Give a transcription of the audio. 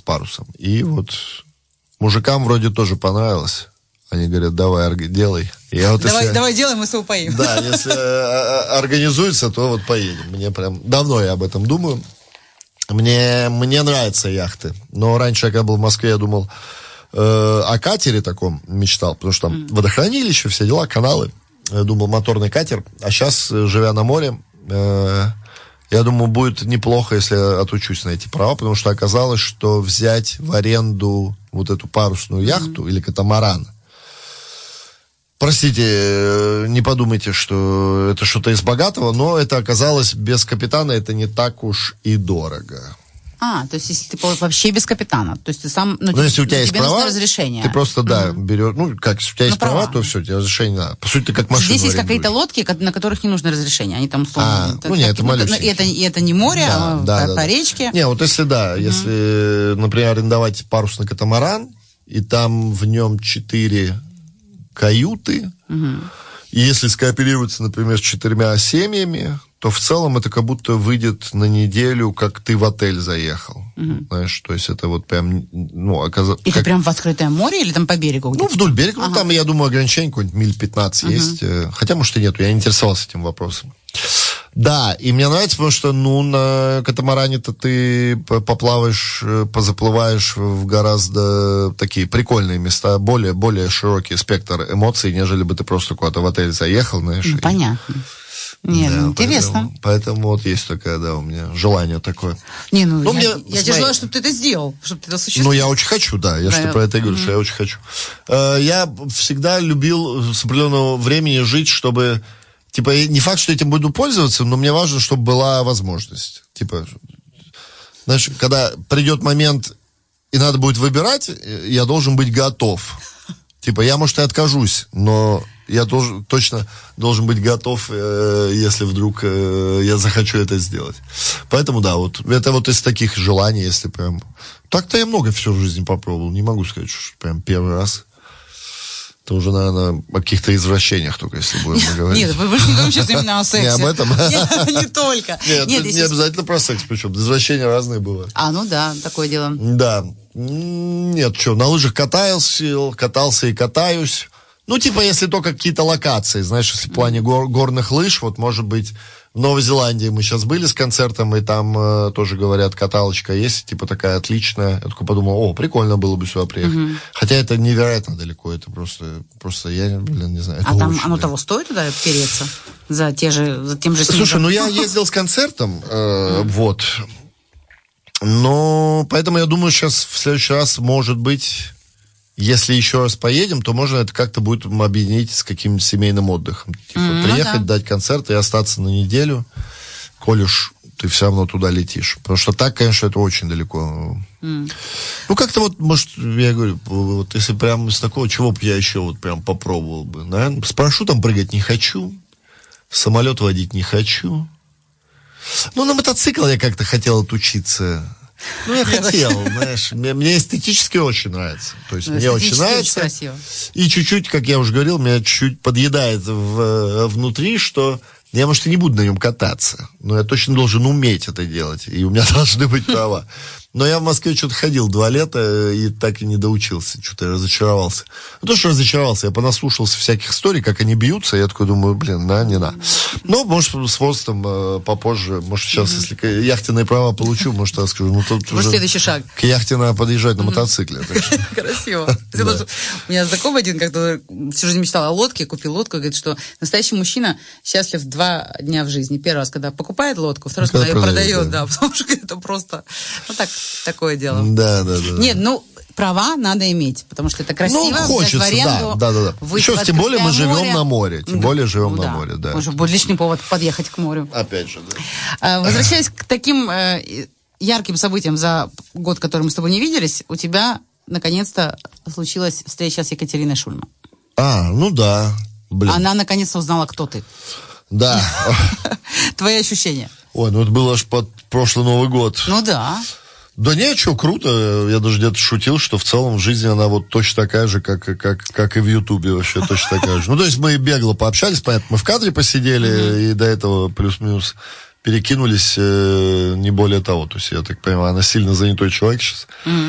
парусом. И вот мужикам вроде тоже понравилось. Они говорят, давай, делай. Давай делай, мы с тобой поедем. Да, если организуется, то вот поедем. Мне прям давно я об этом думаю. Мне нравятся яхты. Но раньше, когда был в Москве, я думал о катере таком мечтал, потому что там водохранилище, все дела, каналы. Я думал, моторный катер. А сейчас, живя на море, я думаю, будет неплохо, если я отучусь на эти права, потому что оказалось, что взять в аренду вот эту парусную яхту или катамаран, простите, не подумайте, что это что-то из богатого, но это оказалось без капитана, это не так уж и дорого. То есть, если ты вообще без капитана, то есть ты сам, если у тебя есть права, разрешение. Ты просто, берешь, если у тебя есть права, то все, тебе разрешение надо. По сути, ты как машину здесь есть какие-то лодки, на которых не нужно разрешение, они там условно... это малюсенькие. И это не море, по речке. Не, вот если, например, арендовать парусный катамаран, и там в нем 4 каюты, и если скооперироваться, например, с 4 семьями, то в целом это как будто выйдет на неделю, как ты в отель заехал. Знаешь, то есть это вот прям, Это прям в открытое море или там по берегу? Вдоль берега. Там, я думаю, ограничение какое-нибудь миль 15 есть. Хотя, может, и нету. Я не интересовался этим вопросом. Да, и мне нравится, потому что, на катамаране-то ты поплаваешь, позаплываешь в гораздо такие прикольные места, более широкий спектр эмоций, нежели бы ты просто куда-то в отель заехал, знаешь. Понятно. Интересно. Поэтому вот есть такое, у меня желание такое. Я тебе желаю, чтобы ты это сделал, чтобы ты это осуществил. Я очень хочу, я же про это и говорю, что я очень хочу. Я всегда любил с определенного времени жить, чтобы... не факт, что этим буду пользоваться, но мне важно, чтобы была возможность. Знаешь, когда придет момент, и надо будет выбирать, я должен быть готов. Я, может, и откажусь, но я точно должен быть готов, если вдруг я захочу это сделать. Поэтому, это вот из таких желаний, если прям... Так-то я много всего в жизни попробовал, не могу сказать, что прям первый раз... Это уже, наверное, о каких-то извращениях только, если будем говорить. Нет, вы же не говорим сейчас именно о сексе. Не об этом? Не только. Нет, не обязательно про секс, причем. Извращения разные бывают. Такое дело. Да. Нет, на лыжах катался и катаюсь. Если только какие-то локации, знаешь, если в плане горных лыж, вот, может быть, в Новой Зеландии мы сейчас были с концертом, и там тоже, говорят, каталочка есть, такая отличная. Я такой подумал, прикольно было бы сюда приехать. Хотя это невероятно далеко, это просто я, не знаю. Там оно того стоит туда переться? За тем же снегом? Слушай, я ездил с концертом, вот. Но поэтому я думаю, сейчас в следующий раз, может быть... Если еще раз поедем, то можно это как-то будет объединить с каким-нибудь семейным отдыхом. Приехать, дать концерт и остаться на неделю, коль уж ты все равно туда летишь. Потому что так, конечно, это очень далеко. Как-то может, я говорю, если прям из такого, чего бы я еще прям попробовал бы. Наверное, с парашютом прыгать не хочу, самолет водить не хочу. На мотоцикл я как-то хотел отучиться. Я хотел, знаешь, мне эстетически очень нравится. То есть мне очень нравится. Красиво. И чуть-чуть, как я уже говорил, меня чуть-чуть подъедает внутри, что я, может, и не буду на нем кататься, но я точно должен уметь это делать, и у меня должны быть права. Но я в Москве что-то ходил 2 лета и так и не доучился. Что-то я разочаровался. То, что разочаровался, я понаслушался всяких историй, как они бьются, я такой думаю, не на. Но, может, с возрастом попозже, может, сейчас, если яхтенные права получу, может, я скажу, тут уже следующий шаг. К яхте надо подъезжать на мотоцикле. Красиво. У меня знакомый один как-то всю жизнь мечтал о лодке, купил лодку, говорит, что настоящий мужчина счастлив 2 дня в жизни. Первый раз, когда покупает лодку, второй раз, когда ее продает, потому что это просто, такое дело. Да. Нет, права надо иметь, потому что это красиво, хочется, взять в аренду. Да. Еще, тем более, мы живем на море. Тем более, живем на море, да. Может, будет лишний повод подъехать к морю. Опять же, да. Возвращаясь к таким ярким событиям за год, который мы с тобой не виделись, у тебя, наконец-то, случилась встреча с Екатериной Шульман. Да. Она, наконец-то, узнала, кто ты. Да. Твои ощущения? Это было аж под прошлый Новый год. Да. Да нет, что, круто. Я даже где-то шутил, что в целом в жизни она точно такая же, как и в Ютубе вообще точно такая же. То есть мы бегло пообщались, понятно, мы в кадре посидели, и до этого плюс-минус перекинулись, не более того. То есть, я так понимаю, она сильно занятой человек сейчас.